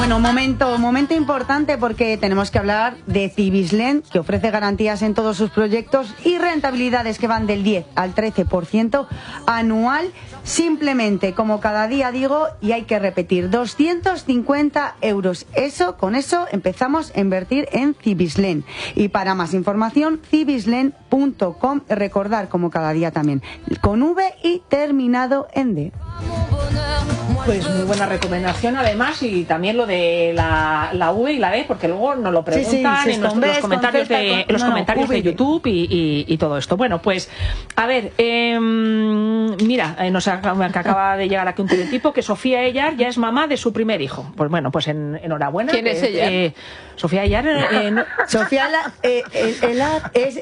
Bueno, momento importante porque tenemos que hablar de Cibislen, que ofrece garantías en todos sus proyectos y rentabilidades que van del 10 al 13% anual, simplemente, como cada día digo, y hay que repetir, 250 euros. Con eso empezamos a invertir en Cibislen. Y para más información, cibislen.com, recordar, como cada día también, con V y terminado en D. Pues muy buena recomendación, además, y también lo de la V y la D, porque luego nos lo preguntan en los comentarios de YouTube y todo esto. Bueno, pues, a ver, mira, que acaba de llegar aquí un teletipo, que Sofía Eyar ya es mamá de su primer hijo. Pues bueno, pues enhorabuena. ¿Quién es ella? Sofía Eyar. Sofía Eyar es,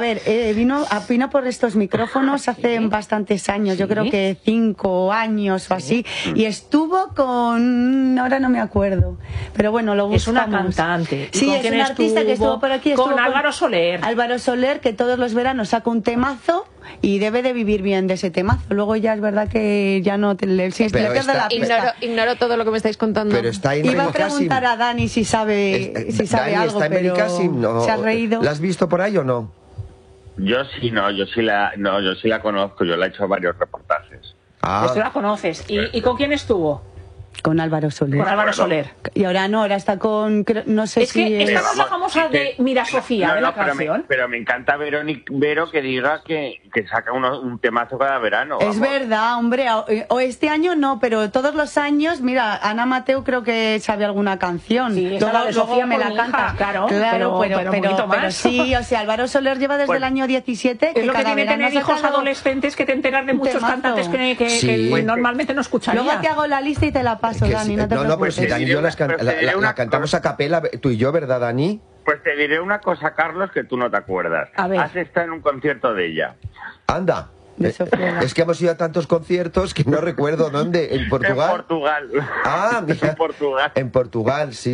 vino por estos micrófonos hace bastantes años, yo creo que 5 años o así, y estuvo con, ahora no me acuerdo, pero bueno, lo buscamos. Es una cantante. Sí, es una artista que estuvo por aquí. Con Álvaro Soler. Álvaro Soler, que todos los veranos saca un temazo y debe de vivir bien de ese temazo. Luego ya es verdad que ya no le pierde la pista. Ignoro todo lo que me estáis contando. Pero está Iba a preguntar a Dani si sabe Dani, algo, está pero no. se ha reído. ¿La has visto por ahí o no? Yo sí la conozco, yo la he hecho varios reportajes. Tú la conoces. ¿Y con quién estuvo? Con Álvaro Soler. Con Álvaro Soler. Y ahora no, ahora está con, no sé si que esta no es la famosa de Mira Sofía, de la canción. Pero me encanta Vero que diga que saca un temazo cada verano. Es verdad, hombre, o este año no, pero todos los años, mira, Ana Mateo creo que sabe alguna canción. Sí, esa de Sofía me la canta. Claro, pero sí, o sea, Álvaro Soler lleva desde el año 17. Es lo que tiene tener hijos adolescentes, que te enteras de muchos cantantes que normalmente no escucharías. Luego te hago la lista y te la paso, Dani, no te preocupes. Pero si Dani y yo la cantamos a capela, tú y yo, ¿verdad, Dani? Pues te diré una cosa, Carlos, que tú no te acuerdas. A ver. Has estado en un concierto de ella. Anda. Es que hemos ido a tantos conciertos que no recuerdo dónde. ¿En Portugal? En Portugal. Ah, mira. En Portugal. En Portugal, sí.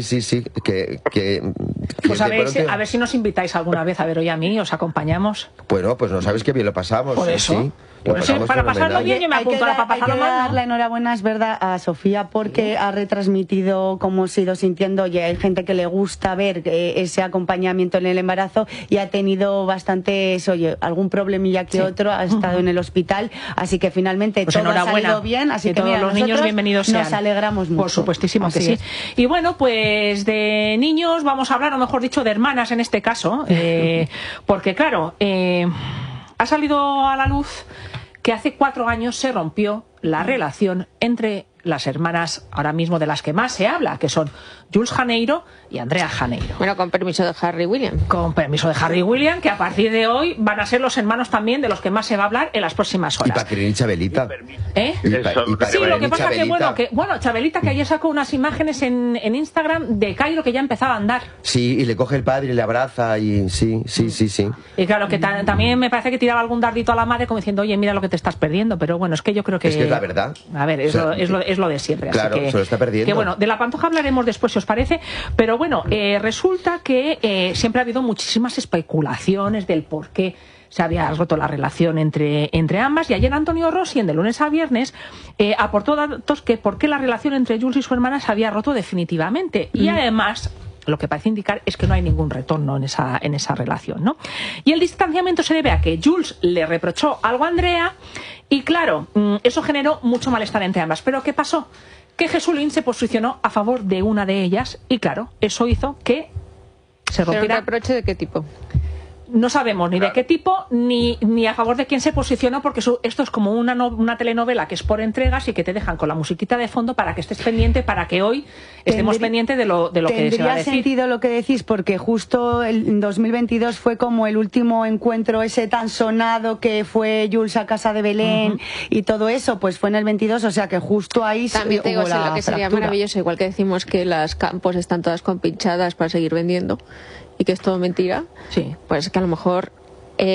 Pues a ver si nos invitáis alguna vez a ver hoy a mí, os acompañamos. Bueno, pues no sabes qué bien lo pasamos. Por eso. Sí. Para pasarlo bien yo me apunto, para pasarlo mal. Hay que dar la enhorabuena, es verdad, a Sofía porque ha retransmitido cómo se ha ido sintiendo. Oye, hay gente que le gusta ver ese acompañamiento en el embarazo y ha tenido bastantes, algún problemilla que otro, ha estado en el hospital, así que finalmente pues todo ha salido bien, así que todos los niños bienvenidos sean. Nos alegramos mucho. Por supuestísimo que sí. Y bueno, pues de niños vamos a hablar, o mejor dicho, de hermanas en este caso, porque claro, ha salido a la luz que hace 4 años se rompió la relación entre las hermanas ahora mismo de las que más se habla, que son Jules Janeiro y Andrea Janeiro. Bueno, con permiso de Harry William. Con permiso de Harry William, que a partir de hoy van a ser los hermanos también de los que más se va a hablar en las próximas horas. Y Paquirrín y Chabelita. Sí, lo que pasa que Chabelita, que ayer sacó unas imágenes en Instagram de Cairo que ya empezaba a andar. Sí, y le coge el padre y le abraza y sí. Y claro, que también me parece que tiraba algún dardito a la madre como diciendo, oye, mira lo que te estás perdiendo, pero bueno, es que yo creo que... Es que es la verdad. A ver, es lo de siempre. Claro, así se lo está perdiendo. Que bueno, de la Pantoja hablaremos después, si os parece, pero bueno, resulta que siempre ha habido muchísimas especulaciones del por qué se había roto la relación entre ambas, y ayer Antonio Rossi, en De Lunes a Viernes, aportó datos que por qué la relación entre Jules y su hermana se había roto definitivamente, y además lo que parece indicar es que no hay ningún retorno en esa relación, ¿no? Y el distanciamiento se debe a que Jules le reprochó algo a Andrea y claro, eso generó mucho malestar entre ambas. ¿Pero qué pasó? Que Jesulín se posicionó a favor de una de ellas y claro, eso hizo que se rompiera. ¿Pero un reproche de qué tipo? No sabemos ni de qué tipo ni a favor de quién se posicionó, porque esto es como una telenovela que es por entregas y que te dejan con la musiquita de fondo para que estés pendiente, para que hoy estemos pendientes de lo que se va a decir. Tendría sentido lo que decís, porque justo el 2022 fue como el último encuentro ese tan sonado que fue Jules a casa de Belén y todo eso, pues fue en el 22, o sea que justo ahí también te digo, hubo la lo que sería fractura. maravilloso, igual que decimos que las campos están todas compinchadas para seguir vendiendo y que es todo mentira, sí, pues que a lo mejor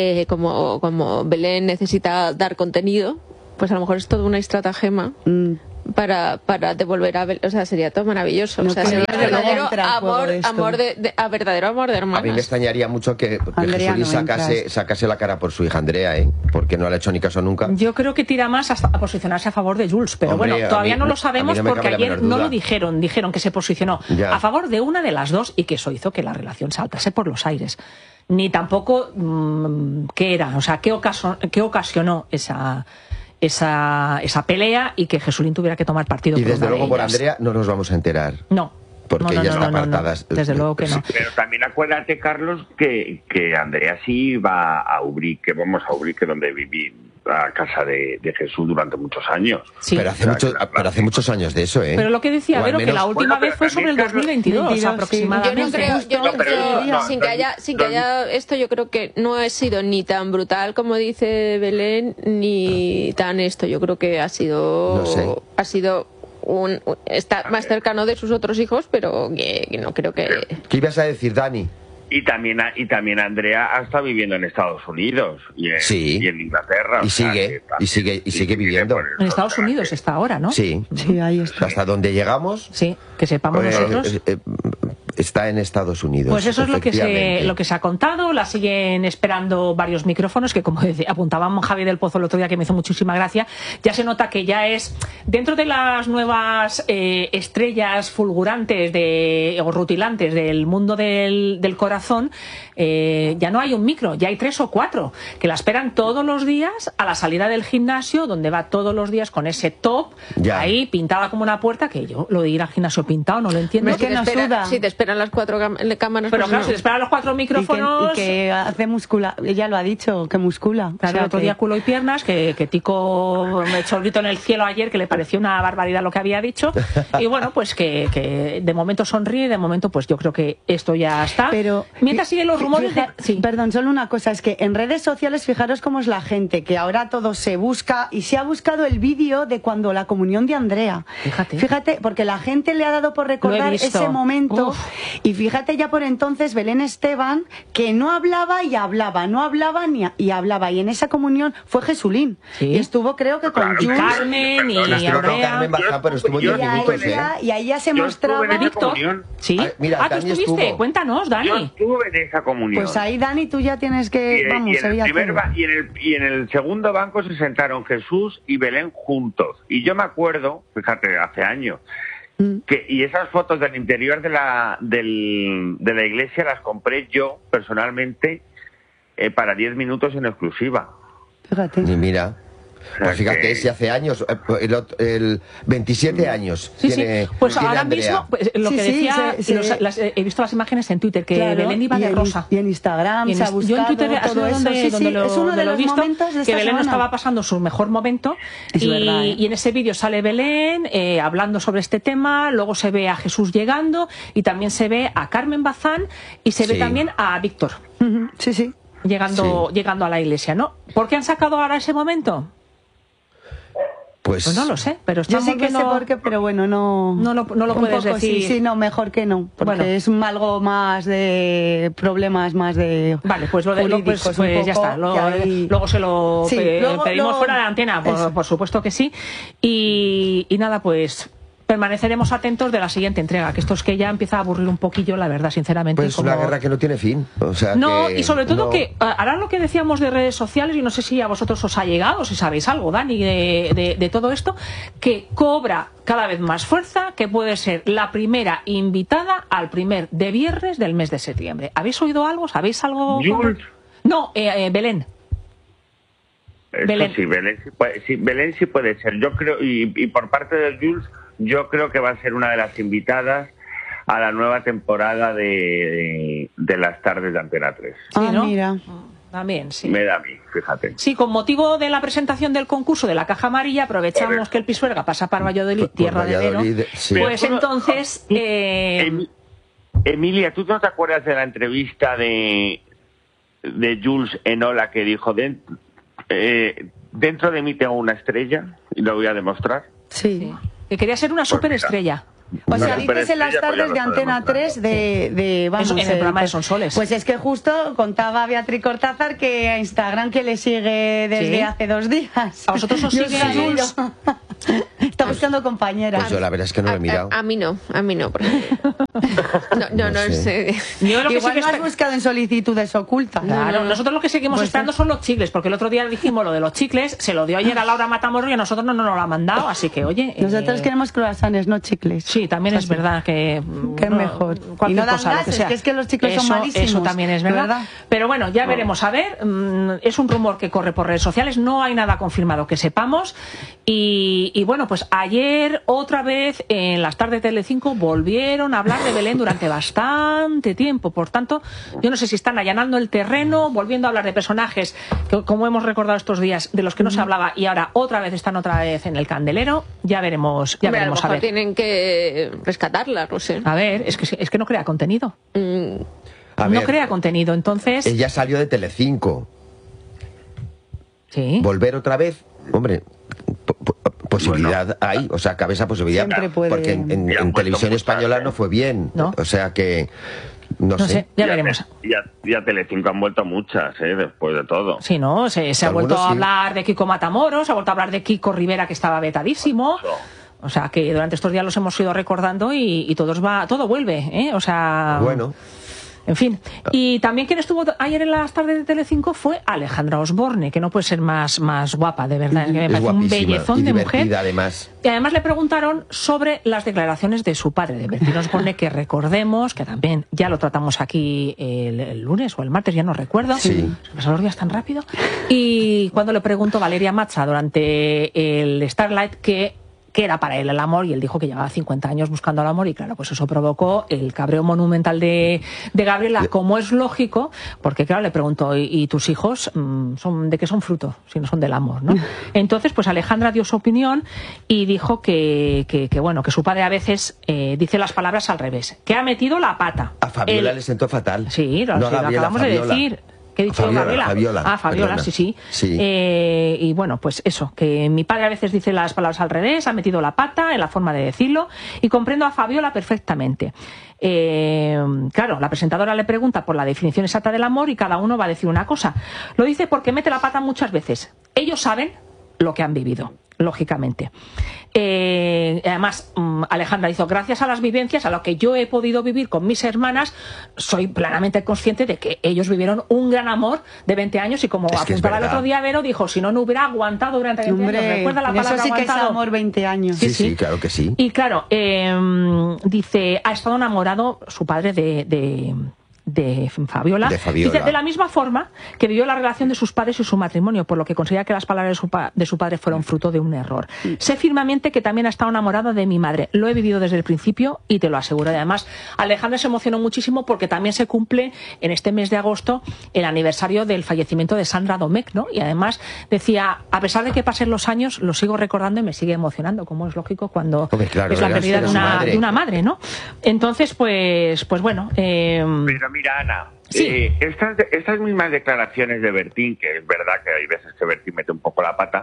como Belén necesita dar contenido, pues a lo mejor es toda una estratagema para devolver a Belén. O sea, sería todo maravilloso. O sea, sería verdadero verdadero amor de hermanas. A mí me extrañaría mucho que Andrea, Jesús sacase la cara por su hija Andrea, porque no le ha hecho ni caso nunca. Yo creo que tira más a posicionarse a favor de Jules, pero Hombre, bueno, todavía no lo sabemos porque ayer no lo dijeron que se posicionó a favor de una de las dos y que eso hizo que la relación saltase por los aires. Ni tampoco qué era, o sea, qué ocasionó esa pelea y que Jesulín tuviera que tomar partido. Y desde luego por ellas. Andrea no nos vamos a enterar. No. Porque ella está apartada. Desde luego que no. Pero también acuérdate, Carlos, que Andrea sí va a Ubrique, vamos a Ubrique, donde viví, a casa de Jesús durante muchos años. Sí. Pero hace muchos años de eso, ¿eh? Pero lo que decía Vero, que la última vez fue sobre el 2022 aproximadamente. Yo no creo, sin que haya esto, yo creo que no ha sido ni tan brutal como dice Belén, ni tan esto. Yo creo que ha sido está más cercano de sus otros hijos, pero que no creo que... ¿Qué ibas a decir, Dani? Y también Andrea ha estado viviendo en Estados Unidos y en Inglaterra. Y sigue viviendo. En Estados Unidos está ahora, ¿no? Sí, ahí está. Hasta donde llegamos. Sí, que sepamos nosotros. Está en Estados Unidos. Pues eso es lo que se ha contado. La siguen esperando varios micrófonos, que como apuntábamos Javier del Pozo el otro día, que me hizo muchísima gracia. Ya se nota que ya es, dentro de las nuevas estrellas fulgurantes o rutilantes del mundo del corazón, ya no hay un micro, ya hay 3 o 4 que la esperan todos los días a la salida del gimnasio, donde va todos los días con ese top ahí pintada como una puerta, que yo lo de ir al gimnasio pintado no lo entiendo. Es que no suda. Si te esperan las 4 cámaras. Pero claro, si te esperan los 4 micrófonos. Y que hace muscula. Ella lo ha dicho, que muscula. Claro, el otro día culo y piernas, que Tico me echó el grito en el cielo ayer, que le pareció una barbaridad lo que había dicho. Y bueno, pues que de momento sonríe, de momento pues yo creo que esto ya está. Pero mientras siguen los rumores Perdón, solo una cosa, es que en redes sociales fijaros cómo es la gente, que ahora todo se busca, y se ha buscado el vídeo de cuando la comunión de Andrea. Fíjate, porque la gente le ha dado por recordar ese momento. Y fíjate ya por entonces Belén Esteban, que no hablaba y hablaba, no hablaba y hablaba. Y en esa comunión fue Jesulín. Y estuvo, creo que con Jules, Carmen y Andrea. Pero estuvo 10 minutos, y ahí ya se mostraba. Víctor. Sí. Mira, tú estuviste. Cuéntanos, Dani. Yo estuve en esa comunión. Pues ahí, Dani, tú ya tienes que... Y en el segundo banco se sentaron Jesús y Belén juntos. Y yo me acuerdo, fíjate, hace años, y esas fotos del interior de la iglesia las compré yo personalmente para 10 minutos en exclusiva. Fíjate. Y mira, pues fíjate, si hace años, el 27 años. Sí. Pues ahora mismo, pues, lo que decía, he visto las imágenes en Twitter, que Belén iba de rosa. Y en Instagram se ha buscado. Yo en Twitter todo eso. Es uno de los momentos de esta que Belén no semana. estaba pasando su mejor momento. Y en ese vídeo sale Belén hablando sobre este tema, luego se ve a Jesús llegando y también se ve a Carmen Bazán y se ve también a Víctor. Sí. Llegando a la iglesia, ¿no? ¿Por qué han sacado ahora ese momento? Pues no lo sé, pero yo sí que sé por qué, pero bueno, no lo puedes decir. Sí, no, mejor que no, porque es algo más de problemas, más de... Vale, pues lo de pues ya está, luego se lo pedimos fuera de la antena, por supuesto que sí, y nada, pues... permaneceremos atentos de la siguiente entrega, que esto es que ya empieza a aburrir un poquillo, la verdad, sinceramente. Pues una guerra que no tiene fin. O sea, y sobre todo que ahora lo que decíamos de redes sociales, y no sé si a vosotros os ha llegado, si sabéis algo, Dani, de todo esto, que cobra cada vez más fuerza, que puede ser la primera invitada al primer de viernes del mes de septiembre. ¿Habéis oído algo? ¿Sabéis algo? Jules. No, Belén. Belén. Sí, Belén sí puede ser. Yo creo, y por parte de Jules, yo creo que va a ser una de las invitadas a la nueva temporada de las tardes de Antena 3. Sí, ¿no? Mira. También, sí. Me da a mí, fíjate. Sí, con motivo de la presentación del concurso de la Caja Amarilla, aprovechamos que el Pisuerga pasa para Valladolid, tierra de Vero. Sí. Pues entonces... Emilia, ¿tú no te acuerdas de la entrevista de Jules en Hola, que dijo, dentro de mí tengo una estrella y lo voy a demostrar? Sí. Que quería ser una superestrella. O sea, dices en las tardes de Antena 3 en el programa de Sonsoles. Pues es que justo contaba Beatriz Cortázar que a Instagram que le sigue desde hace 2 días. ¿A vosotros os sigue Jules? Está buscando compañeras. Pues yo la verdad es que no lo he mirado. A mí no. Porque... No sé. Yo lo que Igual sí que no has buscado en solicitudes ocultas. Claro, nosotros lo que seguimos Pues esperando son los chicles, porque el otro día dijimos lo de los chicles, se lo dio ayer a Laura Matamoros y a nosotros no nos lo ha mandado, así que oye... Nosotros queremos croissants, no chicles. Sí, también es verdad que... Que es mejor. Cualquier Y no dan cosa, lo que gases, sea. que es que los chicles son malísimos. Eso también es verdad. ¿Verdad? Pero bueno, ya veremos. A ver, es un rumor que corre por redes sociales, no hay nada confirmado que sepamos. Y bueno, pues ayer otra vez en las tardes de Telecinco volvieron a hablar de Belén durante bastante tiempo. Por tanto, yo no sé si están allanando el terreno, volviendo a hablar de personajes que, como hemos recordado estos días, de los que no se hablaba y ahora otra vez están otra vez en el candelero. Ya veremos. A lo mejor tienen que rescatarla, no sé. A ver, es que no crea contenido. A No ver, crea contenido, entonces... ella salió de Telecinco. Sí. Volver otra vez, hombre, posibilidad hay, o sea, cabe esa posibilidad. Siempre puede. Porque en televisión española no fue bien, ¿No? O sea que, no sé. Ya veremos. Y a Telecinco han vuelto muchas, después de todo. Sí, ¿no? Se ha vuelto a sí. hablar de Kiko Matamoros, se ha vuelto a hablar de Kiko Rivera, que estaba vetadísimo. O sea, que durante estos días los hemos ido recordando y todo vuelve, ¿eh? O sea... Bueno. En fin. Y también quien estuvo ayer en las tardes de Telecinco fue Alejandra Osborne, que no puede ser más guapa, de verdad. Que me Es parece un guapísima bellezón y de divertida, mujer. además. Y además le preguntaron sobre las declaraciones de su padre, de Bertín Osborne, que recordemos que también ya lo tratamos aquí el lunes o el martes, ya no recuerdo. Sí. Se pasan los días tan rápido. Y cuando le preguntó Valeria Macha durante el Starlight que era para él el amor, y él dijo que llevaba 50 años buscando el amor, y claro, pues eso provocó el cabreo monumental de Gabriela, como es lógico, porque claro, le preguntó, ¿y tus hijos son de qué son fruto, si no son del amor, ¿no? Entonces, pues Alejandra dio su opinión y dijo que bueno, que su padre a veces dice las palabras al revés, que ha metido la pata. A Fabiola le sentó fatal. Sí, no lo a Gabriela, acabamos Fabiola. de decir. ¿Qué he dicho? Fabiola. Fabiola, Perdona. sí. Sí. Y bueno, pues eso, que mi padre a veces dice las palabras al revés, ha metido la pata en la forma de decirlo, y comprendo a Fabiola perfectamente. Claro, la presentadora le pregunta por la definición exacta del amor y cada uno va a decir una cosa. Lo dice porque mete la pata muchas veces. Ellos saben lo que han vivido, lógicamente. Además, Alejandra hizo, gracias a las vivencias, a lo que yo he podido vivir con mis hermanas, soy plenamente consciente de que ellos vivieron un gran amor de 20 años y como apuntaba el otro día Vero, dijo, si no hubiera aguantado durante 20 años, ¿recuerda la palabra eso sí que aguantado? es amor 20 años. Sí, claro que sí. Y claro, dice, ha estado enamorado su padre de Fabiola. Dice, de la misma forma que vivió la relación de sus padres y su matrimonio, por lo que considera que las palabras de su padre fueron fruto de un error. Sé firmemente que también ha estado enamorado de mi madre. Lo he vivido desde el principio y te lo aseguro. Y además, Alejandra se emocionó muchísimo porque también se cumple en este mes de agosto el aniversario del fallecimiento de Sandra Domecq, ¿no? Y además decía, a pesar de que pasen los años, lo sigo recordando y me sigue emocionando, como es lógico cuando es la pérdida de una madre, ¿no? Entonces, pues bueno. Pero mira, Ana, sí. Estas mismas declaraciones de Bertín, que es verdad que hay veces que Bertín mete un poco la pata,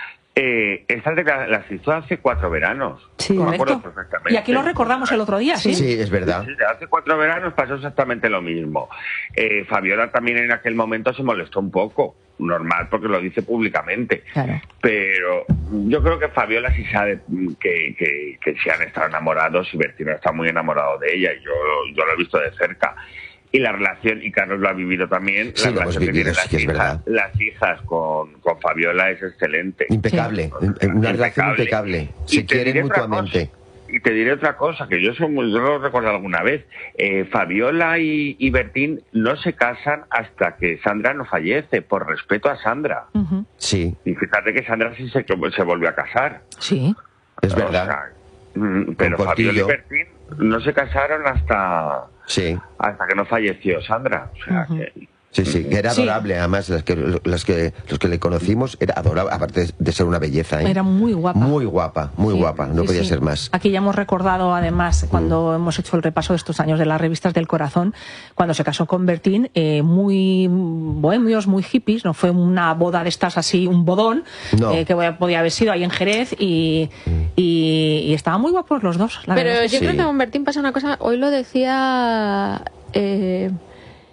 estas declaraciones las hizo hace 4 veranos. Sí, me acuerdo correcto. perfectamente. Y aquí lo recordamos el otro día, ¿sí? Sí, es verdad. Sí, hace 4 veranos pasó exactamente lo mismo. Fabiola también en aquel momento se molestó un poco, normal, porque lo dice públicamente. Claro. Pero yo creo que Fabiola sí sabe que se han estado enamorados y Bertín está muy enamorado de ella, y yo lo he visto de cerca. Y la relación, y Carlos lo ha vivido también, Sí, la lo hemos relación que vivido, tienen sí que es verdad. las hijas con Fabiola es excelente. Impecable, una relación impecable. Se quieren mutuamente. Y te diré otra cosa, que yo lo he recordado alguna vez. Fabiola y Bertín no se casan hasta que Sandra no fallece, por respeto a Sandra. Uh-huh. Sí. Y fíjate que Sandra sí se volvió a casar. Sí. Es verdad. O sea, pero Con Fabiola y Portillo. Bertín no se casaron hasta que no falleció Sandra. O sea, que... Sí, que era adorable, además, los que le conocimos, era adorable, aparte de ser una belleza, ¿eh? Era muy guapa. Muy guapa, no podía ser más. Aquí ya hemos recordado, además, cuando hemos hecho el repaso de estos años de las revistas del corazón, cuando se casó con Bertín, muy bohemios, muy hippies, no fue una boda de estas así, un bodón, No. que podía haber sido ahí en Jerez, y estaban muy guapos los dos, la Pero verdad. yo creo que con Bertín pasa una cosa, hoy lo decía...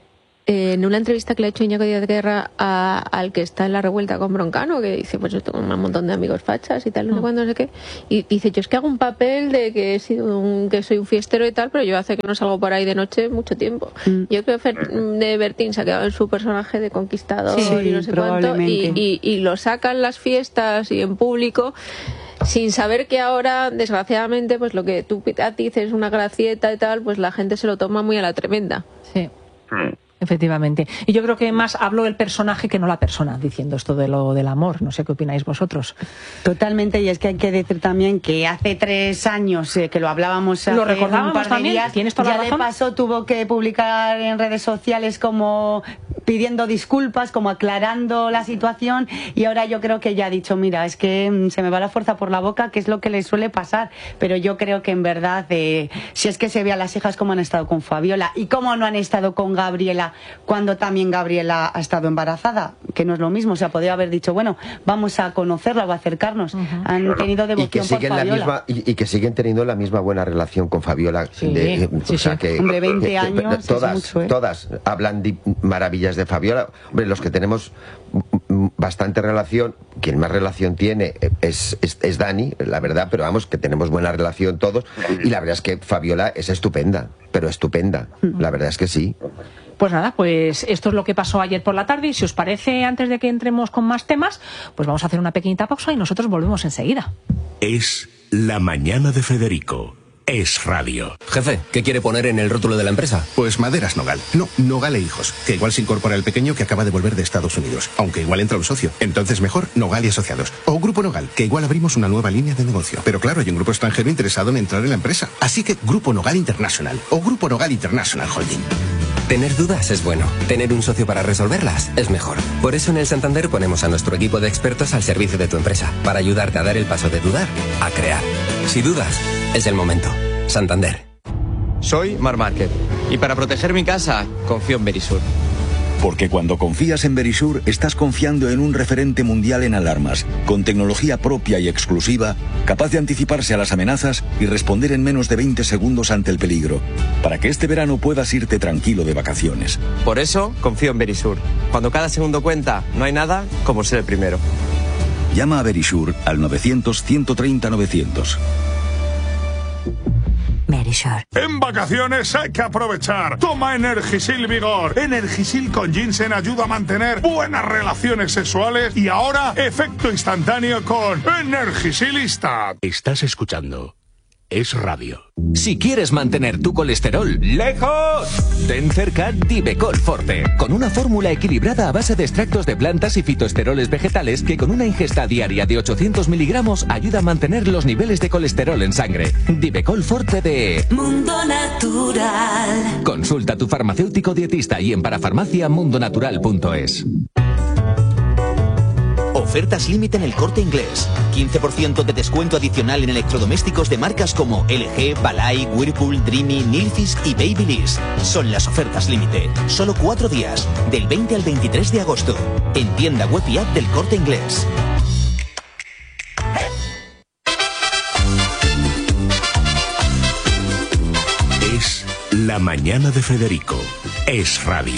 en una entrevista que le ha hecho Iñaki Díaz Guerra al que está en la revuelta con Broncano, que dice, pues yo tengo un montón de amigos fachas y tal, no sé cuándo, no sé qué, y dice, yo es que hago un papel de que soy un fiestero y tal, pero yo hace que no salgo por ahí de noche mucho tiempo. Yo creo que de Bertín se ha quedado en su personaje de conquistador y no sé cuánto, y lo sacan las fiestas y en público, sin saber que ahora, desgraciadamente, pues lo que tú dices es una gracieta y tal, pues la gente se lo toma muy a la tremenda. Sí. Efectivamente. Y yo creo que más habló el personaje que no la persona, diciendo esto de lo del amor. No sé qué opináis vosotros. Totalmente, y es que hay que decir también que hace 3 años que lo hablábamos, lo recordábamos un par de también, días, tienes toda la razón. De paso tuvo que publicar en redes sociales como pidiendo disculpas, como aclarando la situación, y ahora yo creo que ya ha dicho, mira, es que se me va la fuerza por la boca, que es lo que le suele pasar, pero yo creo que en verdad, si es que se ve a las hijas cómo han estado con Fabiola y cómo no han estado con Gabriela, cuando también Gabriela ha estado embarazada, que no es lo mismo, o sea, podría haber dicho, bueno, vamos a conocerla o a acercarnos. Han tenido devoción por Fabiola. Y que siguen teniendo la misma buena relación con Fabiola. O sea, que hombre, 20 años todas hablan maravillas de Fabiola. Hombre, los que tenemos bastante relación, quien más relación tiene es Dani, la verdad, pero vamos, que tenemos buena relación todos, y la verdad es que Fabiola es estupenda, pero estupenda, la verdad es que sí. Pues nada, pues esto es lo que pasó ayer por la tarde, y si os parece, antes de que entremos con más temas, pues vamos a hacer una pequeñita pausa y nosotros volvemos enseguida. Es la mañana de Federico. Es radio. Jefe, ¿qué quiere poner en el rótulo de la empresa? Pues Maderas Nogal. No, Nogal e Hijos. Que igual se incorpora el pequeño que acaba de volver de Estados Unidos. Aunque igual entra un socio. Entonces mejor Nogal y Asociados. O Grupo Nogal, que igual abrimos una nueva línea de negocio. Pero claro, hay un grupo extranjero interesado en entrar en la empresa. Así que Grupo Nogal International. O Grupo Nogal International Holding. Tener dudas es bueno. Tener un socio para resolverlas es mejor. Por eso en el Santander ponemos a nuestro equipo de expertos al servicio de tu empresa. Para ayudarte a dar el paso de dudar a crear. Si dudas, es el momento. Santander. Soy Marc Márquez y para proteger mi casa confío en Verisur. Porque cuando confías en Verisur estás confiando en un referente mundial en alarmas, con tecnología propia y exclusiva, capaz de anticiparse a las amenazas y responder en menos de 20 segundos ante el peligro, para que este verano puedas irte tranquilo de vacaciones. Por eso confío en Verisur. Cuando cada segundo cuenta, no hay nada como ser el primero. Llama a Verisur al 900-130-900. Verisur. En vacaciones hay que aprovechar. Toma Energisil Vigor. Energisil con ginseng ayuda a mantener buenas relaciones sexuales y ahora efecto instantáneo con Energisilista. Estás escuchando Es radio. Si quieres mantener tu colesterol lejos, ten cerca Divecol Forte, con una fórmula equilibrada a base de extractos de plantas y fitoesteroles vegetales que con una ingesta diaria de 800 miligramos ayuda a mantener los niveles de colesterol en sangre. Divecol Forte de Mundo Natural. Consulta a tu farmacéutico dietista y en parafarmaciamundonatural.es. Ofertas límite en El Corte Inglés. 15% de descuento adicional en electrodomésticos de marcas como LG, Balay, Whirlpool, Dreamy, Nilfisk y Babyliss. Son las ofertas límite. Solo 4 días, del 20 al 23 de agosto. En tienda web y app del Corte Inglés. Es la mañana de Federico. Es radio.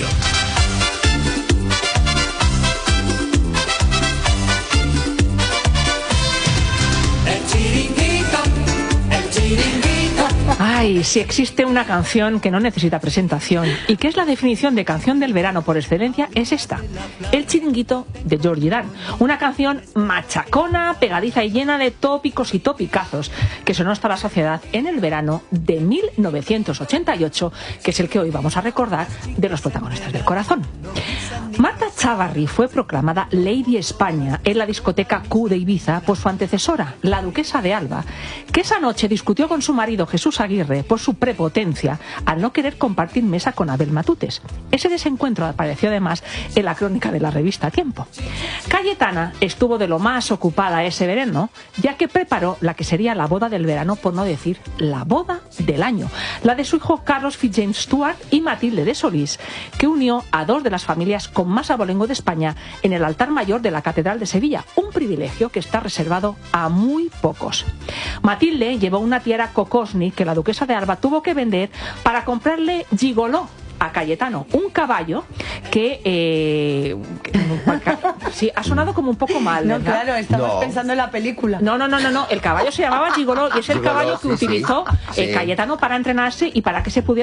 Ay, si existe una canción que no necesita presentación y que es la definición de canción del verano por excelencia, es esta, El Chiringuito de Georgie Dan. Una canción machacona, pegadiza y llena de tópicos y topicazos que sonó hasta la saciedad en el verano de 1988, que es el que hoy vamos a recordar de los protagonistas del corazón. Marta Chávarri fue proclamada Lady España en la discoteca Q de Ibiza por su antecesora, la duquesa de Alba, que esa noche discutió con su marido Jesús Aguirre por su prepotencia al no querer compartir mesa con Abel Matutes. Ese desencuentro apareció además en la crónica de la revista Tiempo. Cayetana estuvo de lo más ocupada ese verano, ya que preparó la que sería la boda del verano, por no decir la boda del año, la de su hijo Carlos Fitzjames Stuart y Matilde de Solís, que unió a dos de las familias con más abolengo de España en el altar mayor de la Catedral de Sevilla, un privilegio que está reservado a muy pocos. Matilde llevó una tiara Cocosni que la duquesa de Alba tuvo que vender para comprarle gigoló a Cayetano un caballo que sí, ha sonado como un poco mal, No, ¿verdad? claro, estamos pensando en la película. No, el caballo se llamaba Gigoló y es el Gigoló, caballo que sí, sí. utilizó Sí. Cayetano para entrenarse y para que se pudiera